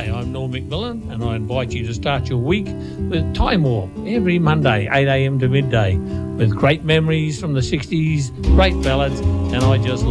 Hi, I'm Norm McMillan, and I invite you to start your week with Time Warp every Monday, 8 a.m. to midday, with great memories from the 60s, great ballads, and I just